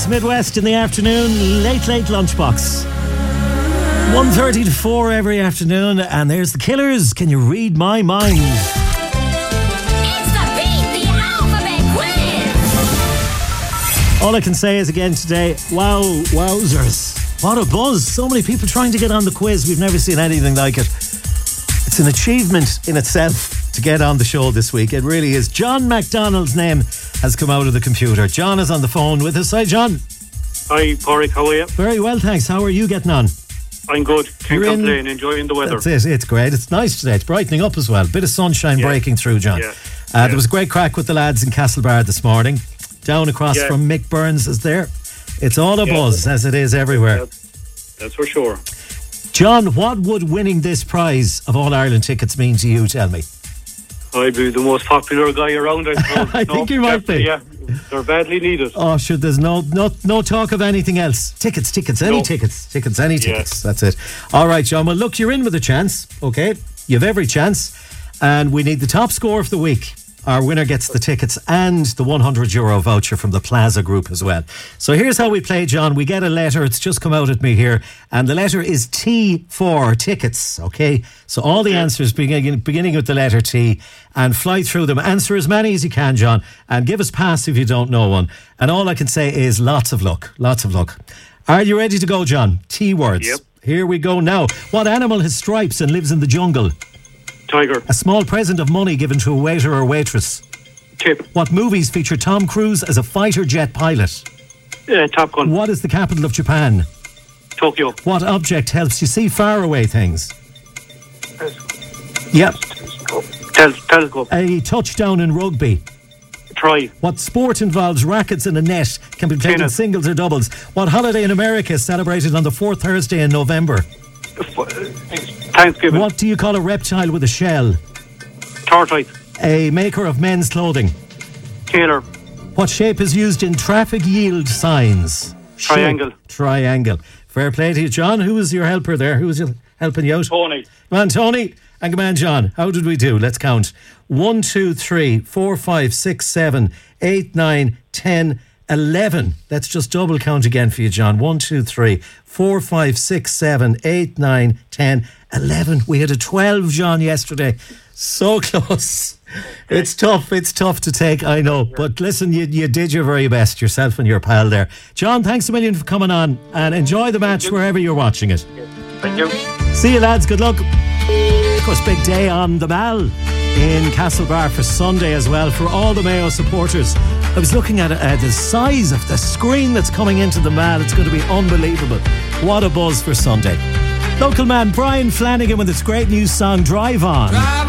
It's Midwest in the afternoon, late lunchbox. 1:30 to 4 every afternoon, and there's the Killers. Can you read my mind? It's the Beat the Alphabet Quiz! All I can say is again today, wowzers. What a buzz. So many people trying to get on the quiz. We've never seen anything like it. It's an achievement in itself to get on the show this week. It really is. John McDonald's name has come out of the computer. John is on the phone with us. Hi, John. Hi, Porrick, how are you? Very well, thanks. How are you getting on? I'm good. Can't complain. Enjoying the weather. That's it. It's great. It's nice today. It's brightening up as well. Bit of sunshine breaking through, John. There was a great crack with the lads in Castlebar this morning. Down across from Mick Burns is there. It's all a buzz, as it is everywhere. That's for sure. John, what would winning this prize of All Ireland tickets mean to you? Tell me. I'd be the most popular guy around, I suppose. I think you might be. Yeah, they're badly needed. Oh, sure, there's no talk of anything else. Tickets, any tickets. That's it. All right, John, well, look, you're in with a chance, okay? You have every chance, and we need the top score of the week. Our winner gets the tickets and the €100 voucher from the Plaza Group as well. So here's how we play, John. We get a letter. It's just come out at me here. And the letter is T for tickets, okay? So all the answers beginning with the letter T, and fly through them. Answer as many as you can, John. And give us pass if you don't know one. And all I can say is lots of luck. Lots of luck. Are you ready to go, John? T words. Yep. Here we go now. What animal has stripes and lives in the jungle? Tiger. A small present of money given to a waiter or waitress. Tip. What movies feature Tom Cruise as a fighter jet pilot? Top Gun. What is the capital of Japan? Tokyo. What object helps you see far away things? Yep. Telescope. A touchdown in rugby. Try. What sport involves rackets and a net? Can be played in singles or doubles. What holiday in America is celebrated on the fourth Thursday in November? Thanksgiving. What do you call a reptile with a shell? Tortoise. A maker of men's clothing. Tailor. What shape is used in traffic yield signs? Triangle. Triangle. Fair play to you, John. Who was your helper there? Who was helping you out? Tony. Come on, Tony. And come on, John. How did we do? Let's count. 1, 2, 3, 4, 5, 6, 7, 8, 9, 10, 11. Let's just double count again for you, John. 1, 2, 3, 4, 5, 6, 7, 8, 9, 10, 11. We had a 12, John, yesterday. So close. It's tough to take, I know. But listen, you did your very best, yourself and your pal there. John, thanks a million for coming on, and enjoy the match wherever you're watching it. Thank you. See you, lads. Good luck. Of course, big day on the Mall in Castlebar for Sunday as well for all the Mayo supporters. I was looking at the size of the screen that's coming into the Mall. It's going to be unbelievable. What a buzz for Sunday. Local man Brian Flanagan with his great new song Drive On.